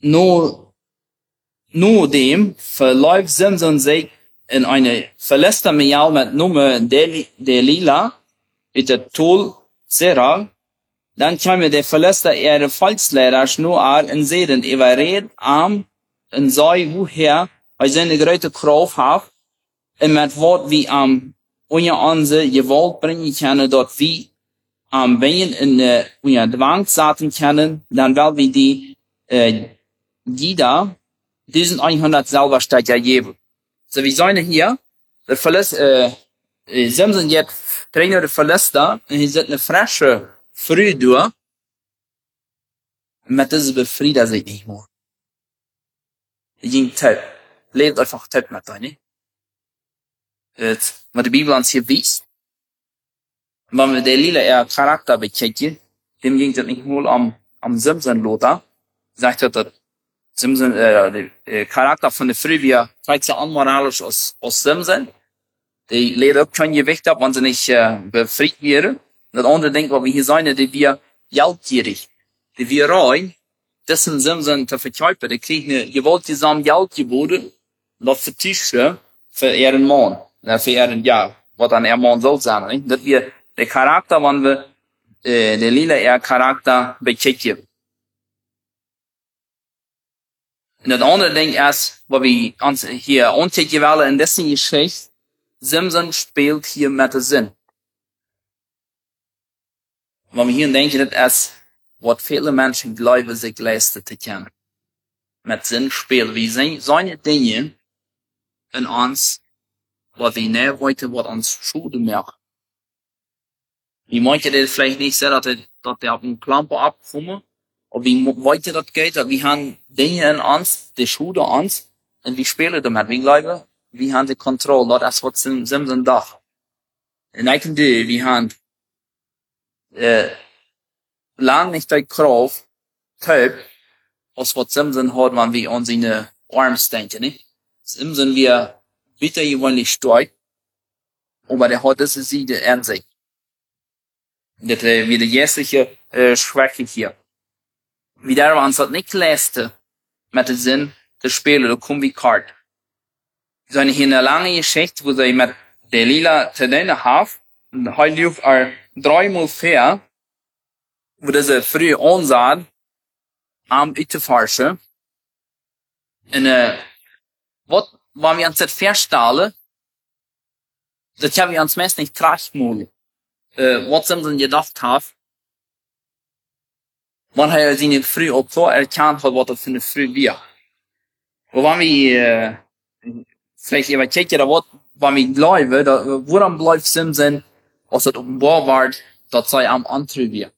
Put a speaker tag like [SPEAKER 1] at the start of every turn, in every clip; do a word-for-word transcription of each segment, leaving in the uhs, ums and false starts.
[SPEAKER 1] Nur, nur dem verläuft Simson sich in eine verlässte Mial mit Nummer Delila, mit der Tol Zera. Dan kan we de verleste er de falsleiders nu er en zeden evereerd aan en zei hoe her hij zijn grote kracht heeft en met wat we am onze onze gewalt brengen kunnen dat we am ben in de onze dwang zaten kunnen dan wel we die uh, Gida elfhundert selber steigt geben. So wir zijn hier de verleste uh, Simson jetzt trainer de verleste en hij zit een frische früh durch, met deze befrieden zich niet meer. Je ging taub. Leeft einfach taub met dat, niet? Het, wat de Bibel ons hier wijst, wanneer we de lila er karakter bekijken, dem ging het niet meer om, om Simson Lothar, zegt het dat Simson, äh, de äh, karakter van de früh weer gelijk zo onmoralisch als, als Simson. Die leert ook geen gewicht op, wanneer ze niet uh, befried werden. Dat andere denkt wat we hier zijn, die wir geldgierig, die wir rein, dessen Simson te verkuipen, die kriegen eine gewaltsam Geld geboten, dat vertuschen für ihren Mann, für ihren, ja, wat dan er Mann soll sein, nicht? Dat wir, der Charakter, wann wir, äh, der lila er Charakter bekijken. Und das andere denkt erst, wat wir uns hier ontdekken willen in dessen Geschichte, Simson spielt hier mit der Sinn. Wenn wir hier denken, das ist, was viele Menschen glauben, sich leisten zu können. Mit Sinn spielen. Wir sehen solche Dinge in uns, was wir nicht wollen, was uns Schulden machen. Wir möchten das vielleicht nicht sehen, dass die auf den Klamper abkommen, aber wir wollen das geht, wir haben Dinge in uns, die Schulden uns, und wir spielen damit. Wir glauben, wir haben die Kontrolle, das ist, was Simson dachte. Und ich kann dir, wir haben Uh, lang nicht die Kraft, taub, als was Simson hat, wenn wir an seine Arme denken, nicht? Simson wir bitter gewöhnlich stark, aber der hat diese Siege in sich. Das äh, wie die jährliche äh, Schwäche hier. Wie der uns hat nicht leisten, mit dem Sinn, das Spiel, da kommen wie Kart. So eine hier eine lange Geschichte, wo sie mit der Lila zu denen haben, und heute lief er dreimal fair, wo diese frühe Ansatz am Utefarsche. Und, äh, wat, wann wir uns das feststellen, das haben wir uns meist nicht tracht mal, äh, was Simson gedacht hat, wann er seine früh auch klar erkannt hat, was das für eine früh wir. Wo wann wir, äh, vielleicht über kicken, oder was, wann wir glauben, da, woran bleibt Simson, als het openbaar wordt dat zij am Antrieb weer.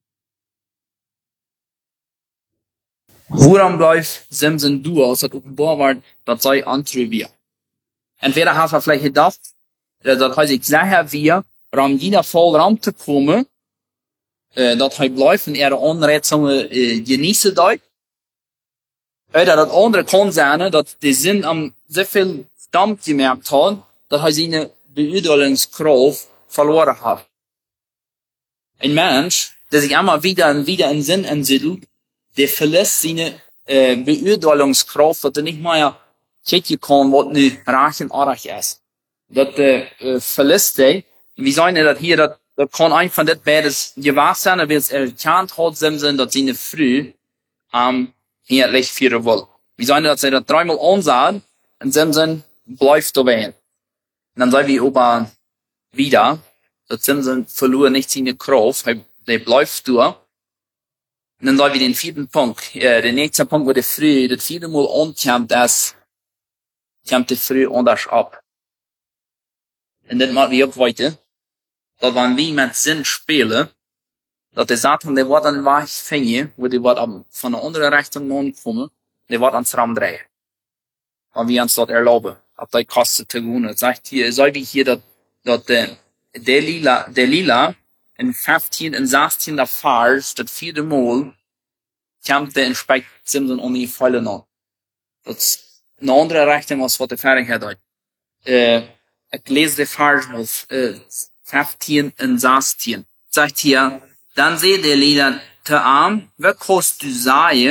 [SPEAKER 1] Waarom blijft Simson doen als het openbaar wordt dat zij Antrieb weer? Entweder heeft hij vielleicht gedacht, dat hij zich zeggen weer, om jeder Fall ram te komen, uh, dat hij blijft en er de onredsame uh, genießen dat. Oder dat andere kan zijn, dat de zin am zoveel damp gemerkt had, dat hij zijn beoordelingskracht verloren hat. Ein Mensch, der sich immer wieder und wieder in Sinn entsiedelt, der verlässt seine äh, Beurteilungskraft, dass er nicht mehr checken kann, was nu reich und arg ist. Das äh, verlässt er. Wir sagen das hier, das, das kann einfach das beides gewahr sein, aber es erkannt hat, Simson, dass seine Früh am hier recht führen will. Wir sagen, dass er das dreimal ansah und Simson bleibt dabei. Und dann sagen wir über wieder, dass Simson verlor nicht seine Kraft, der bleibt durch. Und dann sagen wir den vierten Punkt, äh, der nächste Punkt, wo der früh, das vierte Mal ankommt, das kommt der früh anders ab. Und das machen wir auch weiter, dass wenn wir mit Sinn spielen, dass der Satan, der wird an Weg fängen, wo der wird von der anderen Richtung kommen, der wird ans Raum drehen. Und wir uns das erlauben, auf die Kosten zu gehen. Das sagt hier, soll wie hier, dass dat de, de lila, de lila in fünfzehn en zestien de Vers, dat vierde Mal, komt de inspect Simson om die vallen aan. Dat is een andere richting als wat de Verigheid had. Uh, ik lees de Vers nog, uh, fünfzehn en zestien. Zegt hier, dan zei de lila te aan, wat kost du zei,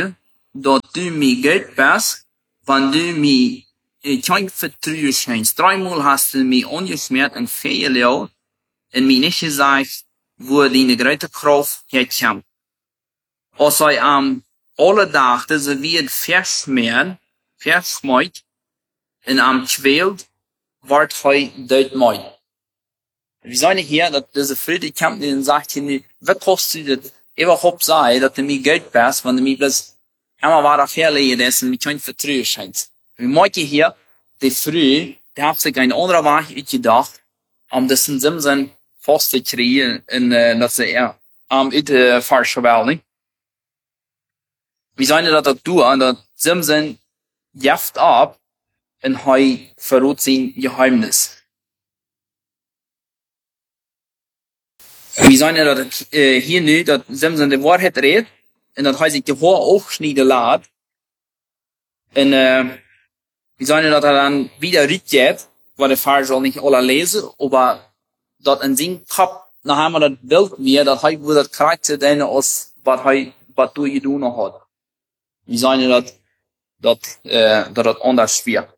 [SPEAKER 1] dat du mir Geld bist, wenn du mir äh, kein Vertrauen schenkst. Dreimal hast du mich angeschmiert und Fehler und mir nicht gesagt, wo deine große Kraft herkommt. Als hij am alle dachten, ze wie verschmieren, verschmeut, en am kwält, wordt hij doodmooi. Wir sagen hier, dass diese Friede kommt und sagt hier, was kostet das überhaupt sei, dass du mir Geld bist, wenn du mir bloß einmal war auf Herlehe ist und mir kein Vertrauen scheint. Wir merken hier, die Früh, die hat sich ein anderer Weg ausgedacht, um das in dem Sinn fast zu kriegen, und, äh, dass sie er, am, um, äh, falsche Welt, nicht? Wir sagen dat dat doen, dat Simsen jaft ab en hij verrot zijn geheimnis. Wir sagen dat äh, hier nu, dat Simsen de Wahrheit redt, en dat hij zich de Haar aufschneiden laat. En äh, wir sagen dat er dann wieder rückgeht, weil der Fall soll nicht alle lesen, aber dat in zijn Kopf, nachher man dat Bild mir, dat hij wo dat Charakter deine aus, wat hij, wat du gedaan hat. Wir sagen dat, dat, äh, dat het anders wird.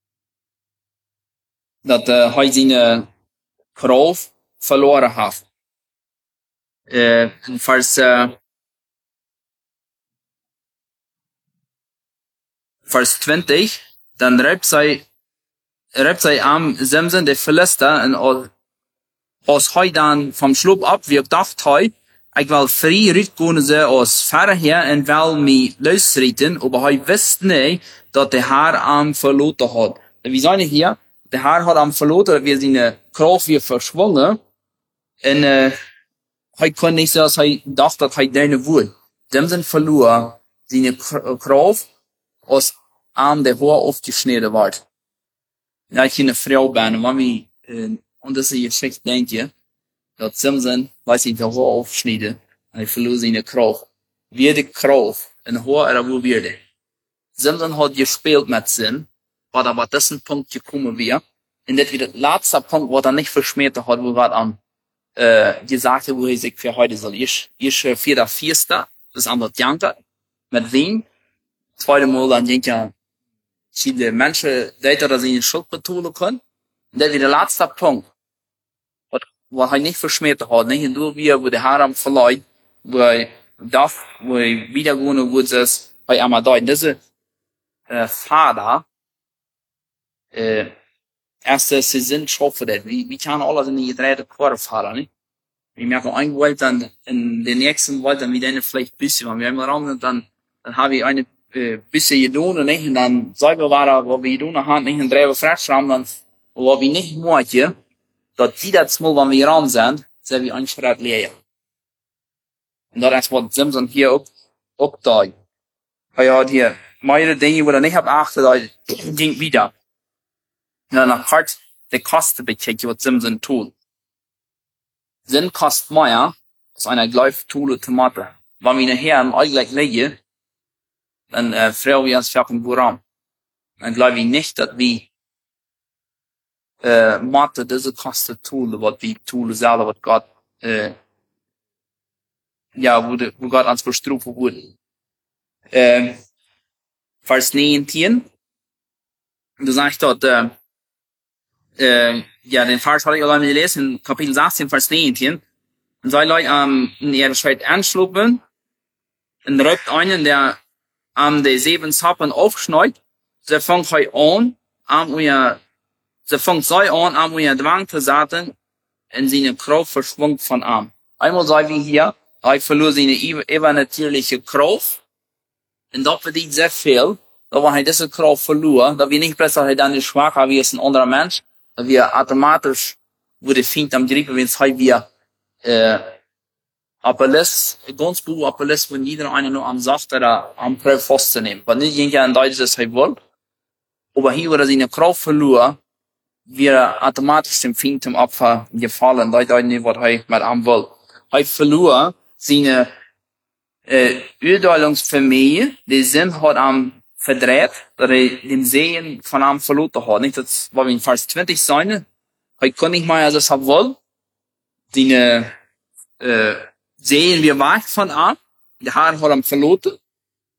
[SPEAKER 1] Dat äh, hij zijn Kraft verloren hat. Äh, vers, äh, vers twintig, dann reibt zij, reibt zij am Simsen de Philister en als hij dan vom Schloop ab, wie ik dacht hij, ik wil vrij uitkomen ze als verder en wil me luisteren, aber hij wist niet dat de haar am verloten had. We zijn hier, de haar had am verloten, wir zijn Kraft weer verschwungen, en uh, hij kon niet zoals hij dacht dat hij deine wohl. Dem zijn verloren, zijn Kraft, als am de haar aufgeschnitten wordt. Ja, ik een vrouw ben, maar we, uh, und das ist jetzt denkt je, dat Simsen, weiß ich, der Haar aufschneiden, und ich verlor seine Kraft. Wie die Kraft, in Haar oder wo wird Simsen hat gespielt mit Sinn, war aber diesen Punkt gekommen wir, und das wieder der letzte Punkt, wo er nicht verschmäht hat, wo er am, äh, gesagt hat, wo er sich für heute soll. Ich, ich, vierter, vierster, das andere Janker, mit wem? Zweite Mal, dann denkt ja, viele Menschen, die da seine Schuld betonen können, und das wieder der letzte Punkt, wo hij nicht verschmäht hat, nicht? Und du, wie er, wo der Haram verleiht, wo er darf, wo er wiedergehen, wo es bei einmal da, diese, äh, Vater, äh, erste Saison schaffen das. Wie, wie kann alles in die gedrehte Kurve fahren, nicht? Wir merken, ein Welt dann, in den nächsten Welt dann wieder eine vielleicht ein bisschen, wenn wir einmal ran, dann, dann habe ich eine, äh, bisschen gedonen, nicht? Und dann selber war er, wo wir gedonen haben, nicht? Und drei frisch haben, dann, wo wir nicht moeite, dat die dat mal, wenn wir ran sind, sind wir ein Schritt leer. Und das ist, was Simson hier auch, auch da. Er hat hier mehrere Dinge, wo er nicht beachtet, er ging wieder. Und dann hat die Kosten bekickt, was Simson tut. Sinn kostet mehr, als eine gleich Tule Tomate. Wenn wir nachher im Allgleich legen, dann, äh, freuen wir uns für den Buram. Dann glaube ich nicht, dass wir Uh, Mathe, diese kostet Tool, wat die Tool selber, wat Gott, uh, ja, wo, de, wo Gott ans verstroepen wurde. Uh, Vers neunzehn, du sagst dort, uh, uh, ja, den Vers hatte ich allein gelesen, Kapitel sechzehn, Vers neunzehn, und sei Leute am, um, in ihrer Schritt anschluppen, und rückt einen, der am, um, die sieben Zappen aufschneut, der fängt heu an, am, um, ja, ze fängt sei an, am ihr Dwang zu sagen, in seine Kraft verschwungt von am. Einmal sei wie hier, er verlor seine übernatürliche Kraft, und das verdient sehr viel, da wenn er diese Kraft verlor, da wir nicht besser dann nicht schwacher wie es ein anderer Mensch, da wir automatisch, wo der Feind am Griffen, wenn es halt wir, äh, Appellis, ganz gut Appellis, wenn jeder eine nur am Saft oder am Kraft festzunehmen. Weil nicht jeder in Deutsch das halt will, aber hier, wo er seine Kraft verlor, wir automatisch dem Feind zum Opfer gefallen, da ich nicht, was er mit am will. Er verlor seine, äh, Urteilungsfamilie, die Sinn hat am verdreht, dass er den Sehen von am verloren hat. Nicht, das war wie in Vers zwanzig sein. Er konnte nicht mehr, als es er will. Seine, äh, Sehen wir weg von am. Der Haar hat am verloren.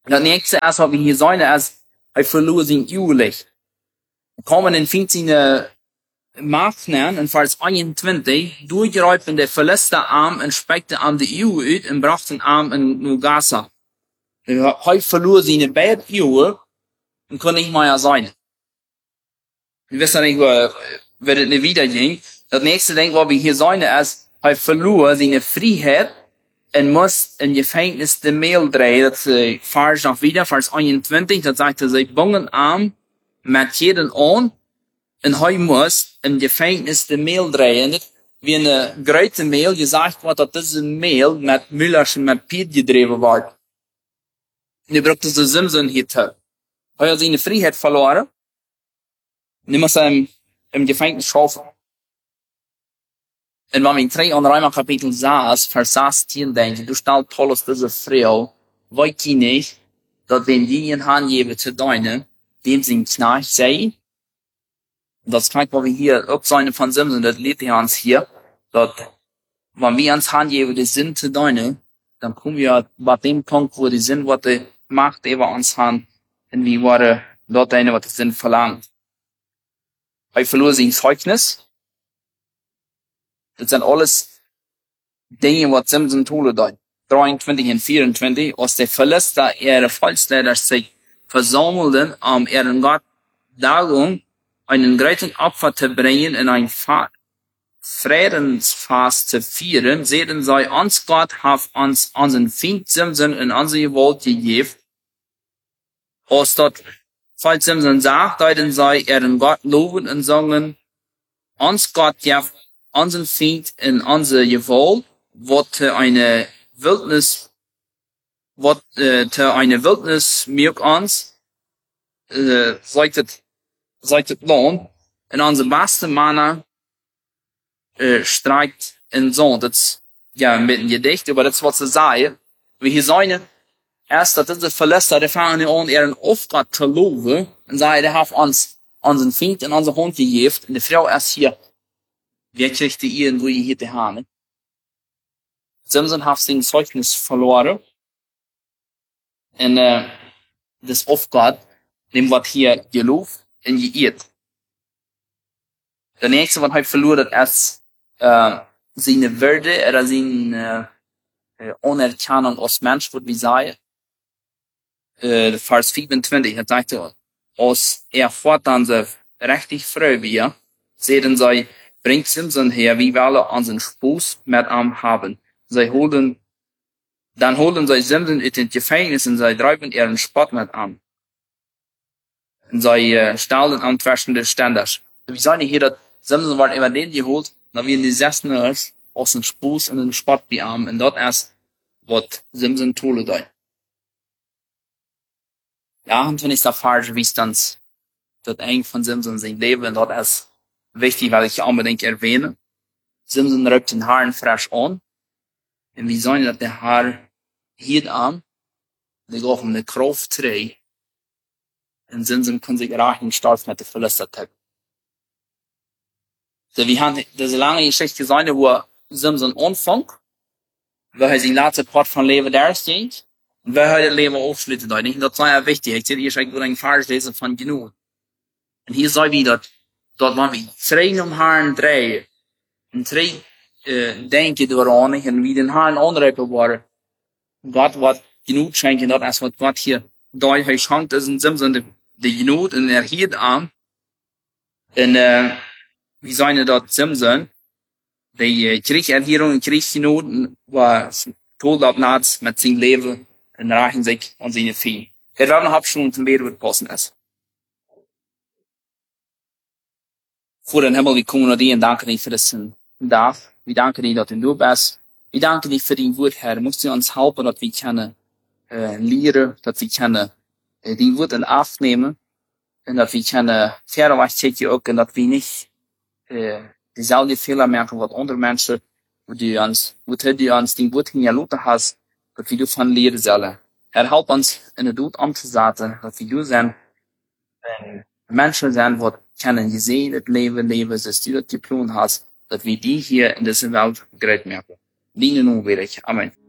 [SPEAKER 1] Und das nächste ist, was wir hier sehen, ist, er verlor sein Uhrlicht. Kommen in fünfzehn Maßnahmen, in Vers einundzwanzig, durchreifen der verletzte Arm und speckte an die Uhr uit und brachte den Arm in Nugasa. Er verlor seine beide Uhr und konnte nicht mehr sein. Wir wissen nicht, wo, wird es nicht wieder ging. Das nächste Ding, was wir hier sehen, ist, er verlor seine Freiheit und muss in Gefängnis de Mail drehen. Das äh, Vers noch wieder, Vers einundzwanzig, das sagt er, sie bungen Arm mit jeden an und er muss im Gefängnis de Mail drehen. Wie eine große Mail gesagt wird, dass diese Mail mit Müllerschen, mit Piet gedreht wird. Und er braucht diese Simson hier. Er hat seine Freiheit verloren. Und er muss im, im Gefängnis schaffen. Und wenn wir in drei und Römer Kapitel saß, Vers sechzehn denken, du stellst Paulus diese Frau, weiß ich nicht, dass wenn die ihn angeben zu deinen, dem sie ein Knecht sei. Und das zeigt, was wir hier auch sagen von Simson, das lebt er uns hier, dass, wenn wir uns angeben, die sind zu deinen, dann kommen wir bei dem Punkt, wo die sind, was die Macht über uns haben, und wie wurde dort eine, was die sind verlangt. Er verlor sein Zeugnis. Das sind alles Dinge, was Simson tun dort. dreiundzwanzig und vierundzwanzig, als der Verletzte ihre Volksleiter sich versammelten, um ihren Gott darum einen großen Opfer zu bringen und ein Friedensfest zu feiern, sehen sie, uns Gott hat uns unseren Feind Simson in unsere Gewalt gegeben. Als dort, falls Simson sagt, deuten sie ihren Gott loben und sagen, uns Gott gibt unseren Feind in unsere Gewalt, wat eine Wildnis, wat äh, eine Wildnis mir uns, äh, sagt es, sagt es lohnt, in unsere beste Männer, äh, streikt in so, das, ja, mit dem Gedicht, aber das, was sie sagen, wie hier sagen, erst, dass diese Verlässer, die fangen an, ihren Auftrag zu loben, und sagen, der hat uns, unseren Feind in unsere Hand gegeben, und die Frau erst hier, wer kriegt die ihren, wo ihr hier die Hane? Simson hat sein Zeugnis verloren. Und, äh, das Aufgott, dem wird hier gelobt und geirrt. Der nächste, was er verloren hat, ist, äh, seine Würde, oder seine, äh, Anerkennung als Mensch, würde ich sagen. Äh, Vers vierundzwanzig, er sagte, als er fortan so richtig frei wird, sehen sie, bringt Simson her, wie wir alle unseren Spaß mit ihm haben. Sie holen, dann holen sie Simson in den Gefängnis und sie treiben ihren Spott mit an. Und sie äh, stahlen an verschiedene Standards. Wir sagen hier, dass Simson wird immer den geholt, dann werden die Sessen aus dem Spaß und den Spott bei ihm. Und dort erst wird Simson tun da. Ja, und wenn ich da falsch, wie es dann das eng von Simson sein Leben, und dort ist wichtig, weil ich unbedingt erwähne. Simson rückt den Haaren frisch an. Und wir sehen, dass der Haar hielt an, die geht um eine Kraft drei, und Simson kann sich rachen stark mit der Verletztheit. So, wir haben diese lange Geschichte gesehen, wo Simson anfängt, wo er sein letzter Part von Leben erst geht, und wo er das Leben aufschlittet. Ich denke, das ist sehr wichtig. Ich sehe hier schon einen Vers lesen von genug. Und hier sehen wir, dass, dort waren wir drei um Haaren drei, und drei äh, denken daran, und wie den Haaren anreipen waren. Gott wird genug schenken, dort als was Gott hier deutlich schenkt, ist in Simson die, die Genut, und er hielt an. Und, äh, wie sagen dort Simson, die äh, Kriegserhörung und Kriegsgenut war Todabnatz mit seinem Leben, und reichen sich an seine Vieh. Er wird noch abschließend zum Beten, wird passen ist. Vor den Himmel, wir kommen nur dir und danke dir für das Darf. Wir danken dir, dass du bist. Wir danken dir für dein Wort, Herr. Musst du uns helfen, dass wir können, äh, lernen, dass wir können, äh, dein Wort in Acht nehmen, und dass wir können, fairerweise auch, und dass wir nicht, äh, dieselbe Fehler machen, was andere Menschen, wo du uns, wo du uns dein Wort hingeloten hast, dass wir davon lernen sollen. Herr, help uns, in der Tod umzusetzen, dass wir du sind, äh, Menschen sind, die können gesehen, das Leben leben, dass du das geplant hast, dass wir die hier in dieser Welt gerät merken. Dienen nun wieder. Amen.